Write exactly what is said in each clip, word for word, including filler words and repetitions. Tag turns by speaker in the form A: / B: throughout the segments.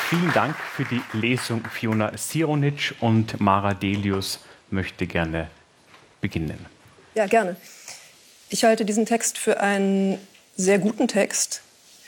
A: Vielen Dank für die Lesung, Fiona Sironic, und Mara Delius möchte gerne beginnen.
B: Ja, gerne. Ich halte diesen Text für einen sehr guten Text.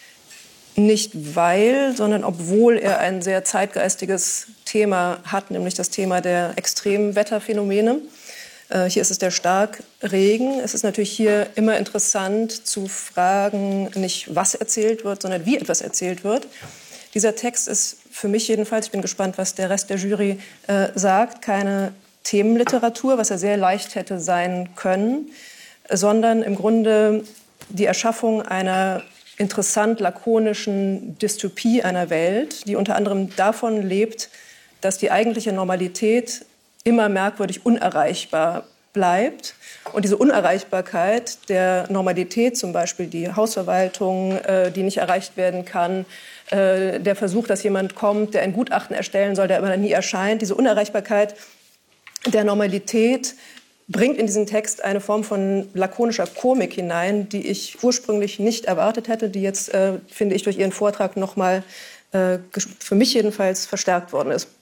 B: Nicht weil, sondern obwohl er ein sehr zeitgeistiges Thema hat, nämlich das Thema der Extremwetterphänomene. Äh, hier ist es der Starkregen. Es ist natürlich hier immer interessant zu fragen, nicht was erzählt wird, sondern wie etwas erzählt wird. Dieser Text ist für mich jedenfalls, ich bin gespannt, was der Rest der Jury äh, sagt, keine Themenliteratur, was er sehr leicht hätte sein können, sondern im Grunde die Erschaffung einer interessant lakonischen Dystopie einer Welt, die unter anderem davon lebt, dass die eigentliche Normalität immer merkwürdig unerreichbar bleibt. Und diese Unerreichbarkeit der Normalität, zum Beispiel die Hausverwaltung, äh, die nicht erreicht werden kann, äh, der Versuch, dass jemand kommt, der ein Gutachten erstellen soll, der aber nie erscheint, diese Unerreichbarkeit der Normalität bringt in diesen Text eine Form von lakonischer Komik hinein, die ich ursprünglich nicht erwartet hätte, die jetzt, äh, finde ich, durch Ihren Vortrag noch mal äh, für mich jedenfalls verstärkt worden ist.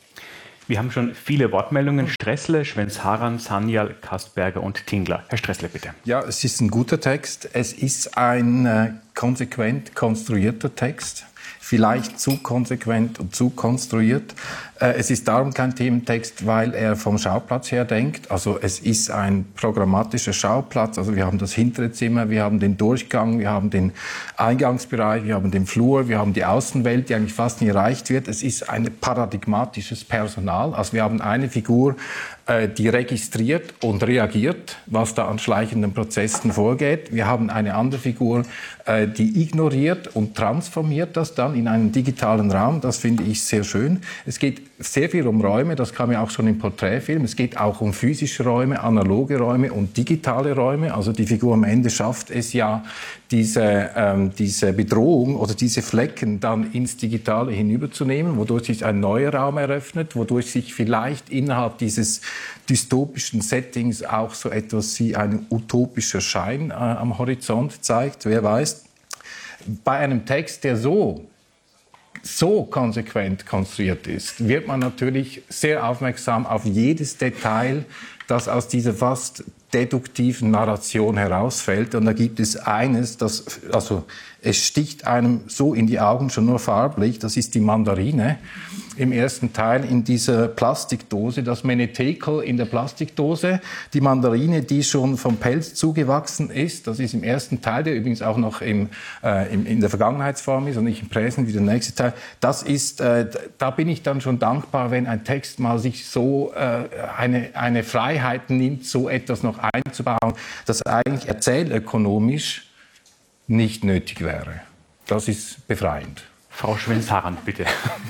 A: Wir haben schon viele Wortmeldungen. Stressle, Schwenz-Haran, Sanyal, Kastberger und Tingler. Herr Stressle, bitte.
C: Ja, es ist ein guter Text. Es ist ein äh, konsequent konstruierter Text. Vielleicht zu konsequent und zu konstruiert. Äh, es ist darum kein Thementext, weil er vom Schauplatz her denkt. Also es ist ein programmatischer Schauplatz. Also wir haben das hintere Zimmer, wir haben den Durchgang, wir haben den Eingangsbereich, wir haben den Flur, wir haben die Außenwelt, die eigentlich fast nie erreicht wird. Es ist ein paradigmatisches Personal. Also wir haben eine Figur, äh, die registriert und reagiert, was da an schleichenden Prozessen vorgeht. Wir haben eine andere Figur, äh, die ignoriert und transformiert das dann in einen digitalen Raum. Das finde ich sehr schön. Es geht sehr viel um Räume, das kam ja auch schon im Porträtfilm. Es geht auch um physische Räume, analoge Räume und digitale Räume. Also die Figur am Ende schafft es ja, diese, ähm, diese Bedrohung oder diese Flecken dann ins Digitale hinüberzunehmen, wodurch sich ein neuer Raum eröffnet, wodurch sich vielleicht innerhalb dieses dystopischen Settings auch so etwas wie ein utopischer Schein äh, am Horizont zeigt. Wer weiß. Bei einem Text, der so so konsequent konstruiert ist, wird man natürlich sehr aufmerksam auf jedes Detail, das aus dieser fast deduktiven Narration herausfällt. Und da gibt es eines, das, also es sticht einem so in die Augen, schon nur farblich, das ist die Mandarine im ersten Teil in dieser Plastikdose, das Menetekel in der Plastikdose, die Mandarine, die schon vom Pelz zugewachsen ist, das ist im ersten Teil, der übrigens auch noch im, äh, im, in der Vergangenheitsform ist und nicht im Präsent wie der nächste Teil. Das ist, äh, da bin ich dann schon dankbar, wenn ein Text mal sich so äh, eine, eine Freiheit nimmt, so etwas noch einzubauen, das eigentlich erzählökonomisch nicht nötig wäre. Das ist befreiend.
A: Frau Schwenz-Haran, bitte.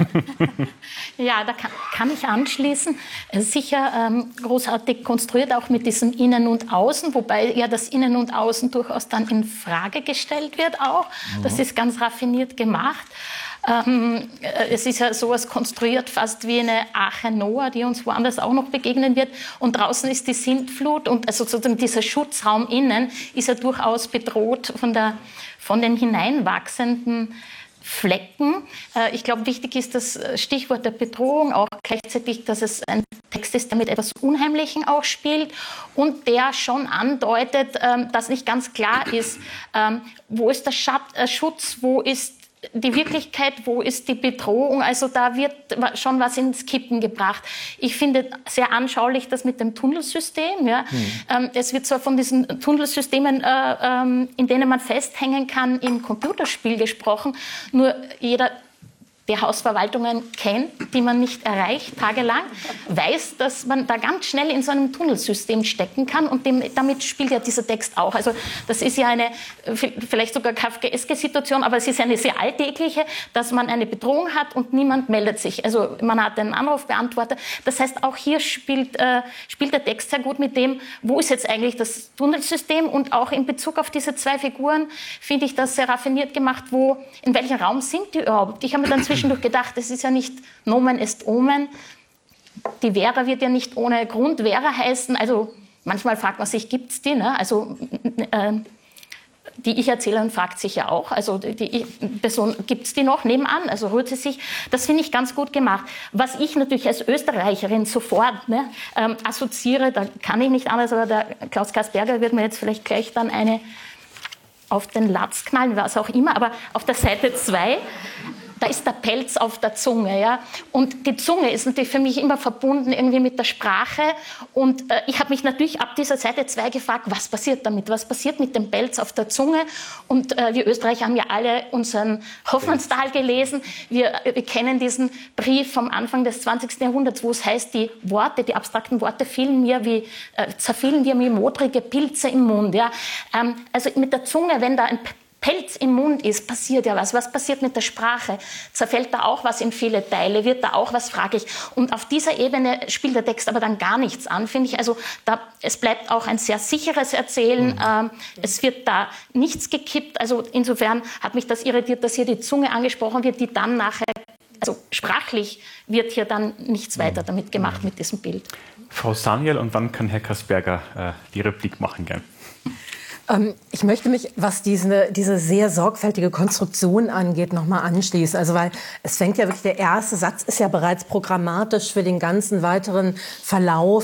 D: Ja, da kann, kann ich anschließen. Sicher ähm, großartig konstruiert, auch mit diesem Innen und Außen, wobei ja das Innen und Außen durchaus dann in Frage gestellt wird auch. Mhm. Das ist ganz raffiniert gemacht. Ähm, es ist ja sowas konstruiert, fast wie eine Arche Noah, die uns woanders auch noch begegnen wird. Und draußen ist die Sintflut und also sozusagen dieser Schutzraum innen ist ja durchaus bedroht von, der, von den hineinwachsenden Flecken. Ich glaube, wichtig ist das Stichwort der Bedrohung, auch gleichzeitig, dass es ein Text ist, der mit etwas Unheimlichem auch spielt und der schon andeutet, dass nicht ganz klar ist, wo ist der Schutz, wo ist die Wirklichkeit, wo ist die Bedrohung? Also da wird schon was ins Kippen gebracht. Ich finde sehr anschaulich das mit dem Tunnelsystem. Ja. Mhm. Es wird zwar von diesen Tunnelsystemen, äh, in denen man festhängen kann, im Computerspiel gesprochen, nur jeder, der Hausverwaltungen kennt, die man nicht erreicht, tagelang, weiß, dass man da ganz schnell in so einem Tunnelsystem stecken kann und dem, damit spielt ja dieser Text auch. Also das ist ja eine vielleicht sogar kafkaeske Situation, aber es ist eine sehr alltägliche, dass man eine Bedrohung hat und niemand meldet sich. Also man hat einen Anrufbeantworter. Das heißt, auch hier spielt, äh, spielt der Text sehr gut mit dem, wo ist jetzt eigentlich das Tunnelsystem, und auch in Bezug auf diese zwei Figuren finde ich das sehr raffiniert gemacht, wo, in welchem Raum sind die überhaupt? Ich habe mir dann zwischendurch gedacht, es ist ja nicht Nomen est Omen. Die Vera wird ja nicht ohne Grund Vera heißen. Also manchmal fragt man sich, gibt es die? Ne? Also äh, die Ich-Erzählerin fragt sich ja auch, also die Person, gibt es die noch nebenan, also rührt sie sich, das finde ich ganz gut gemacht. Was ich natürlich als Österreicherin sofort ne, ähm, assoziiere, da kann ich nicht anders, aber der Klaus Karsberger wird mir jetzt vielleicht gleich dann eine auf den Latz knallen, was auch immer, aber auf der Seite zwei, da ist der Pelz auf der Zunge, ja. Und die Zunge ist natürlich für mich immer verbunden irgendwie mit der Sprache. Und äh, ich habe mich natürlich ab dieser Seite zwei gefragt, was passiert damit? Was passiert mit dem Pelz auf der Zunge? Und äh, wir Österreicher haben ja alle unseren Hoffmannsthal gelesen. Wir, wir kennen diesen Brief vom Anfang des zwanzigsten Jahrhunderts, wo es heißt, die Worte, die abstrakten Worte fielen mir wie, äh, zerfielen mir wie modrige Pilze im Mund. Ja. Ähm, also mit der Zunge, wenn da ein Pelz im Mund ist, passiert ja was. Was passiert mit der Sprache? Zerfällt da auch was in viele Teile? Wird da auch was, frage ich. Und auf dieser Ebene spielt der Text aber dann gar nichts an, finde ich. Also da, es bleibt auch ein sehr sicheres Erzählen. Mhm. Ähm, es wird da nichts gekippt. Also insofern hat mich das irritiert, dass hier die Zunge angesprochen wird, die dann nachher, also sprachlich wird hier dann nichts weiter damit gemacht mit diesem Bild.
A: Frau Saniel, und dann kann Herr Karsberger äh, die Replik machen gern.
E: Ich möchte mich, was diese, diese sehr sorgfältige Konstruktion angeht, noch mal anschließen. Also, weil es fängt ja wirklich, der erste Satz ist ja bereits programmatisch für den ganzen weiteren Verlauf